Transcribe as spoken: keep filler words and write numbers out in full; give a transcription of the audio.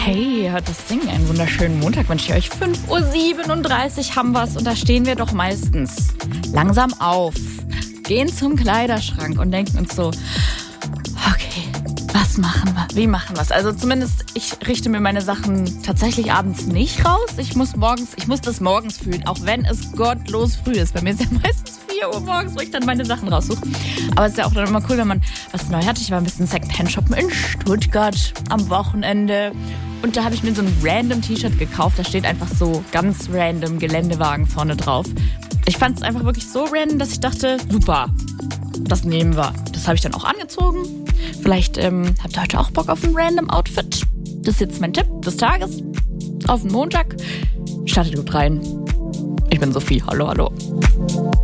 Hey, hört das Ding, einen wunderschönen Montag wünsche ich euch. fünf Uhr siebenunddreißig haben wir's und da stehen wir doch meistens langsam auf, gehen zum Kleiderschrank und denken uns so, okay, was machen wir, wie machen wir es? Also zumindest, ich richte mir meine Sachen tatsächlich abends nicht raus. Ich muss morgens, ich muss das morgens fühlen, auch wenn es gottlos früh ist. Bei mir ist ja meistens vier Uhr morgens, wo ich dann meine Sachen raussuche. Aber es ist ja auch dann immer cool, wenn man was neu hat. Ich war ein bisschen Secondhand-shoppen in Stuttgart am Wochenende. Und da habe ich mir so ein random T-Shirt gekauft. Da steht einfach so ganz random Geländewagen vorne drauf. Ich fand es einfach wirklich so random, dass ich dachte, super, das nehmen wir. Das habe ich dann auch angezogen. Vielleicht ähm, habt ihr heute auch Bock auf ein random Outfit. Das ist jetzt mein Tipp des Tages. Auf den Montag. Startet gut rein. Ich bin Sophie. Hallo, hallo.